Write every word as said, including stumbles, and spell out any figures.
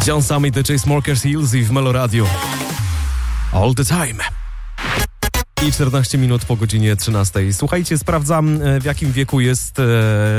John Summit, The Chainsmokers Hills i w Melo Radio. All the time. I czternaście minut po godzinie trzynastej. Słuchajcie, sprawdzam, w jakim wieku jest... E,